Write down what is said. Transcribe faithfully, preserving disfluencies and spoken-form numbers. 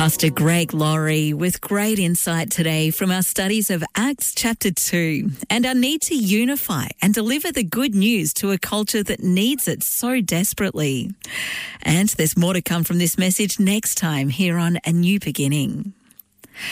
Pastor Greg Laurie with great insight today from our studies of Acts chapter two and our need to unify and deliver the good news to a culture that needs it so desperately. And there's more to come from this message next time here on A New Beginning.